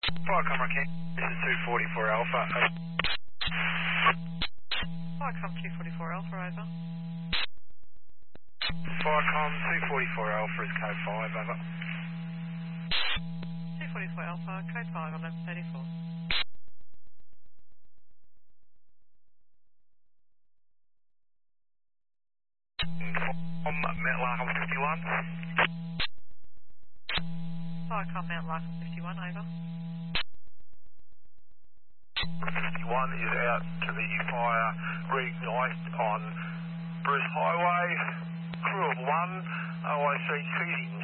Firecom Rocket, this is 244 Alpha. Firecom 244 Alpha, over. Firecom 244 Alpha is code 5, over. 244 Alpha, code 5, 1134. From Mount Larkham 51. Firecom Mount Larkham 51, over. 51 is out to the fire reignite on Bruce Highway. Crew of 1, OIC seating.